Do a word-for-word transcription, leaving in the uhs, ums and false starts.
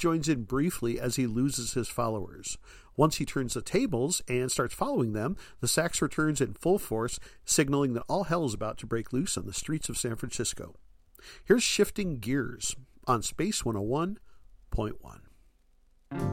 joins in briefly as he loses his followers. Once he turns the tables and starts following them, the sax returns in full force, signaling that all hell is about to break loose on the streets of San Francisco. Here's Shifting Gears on Space one oh one point one.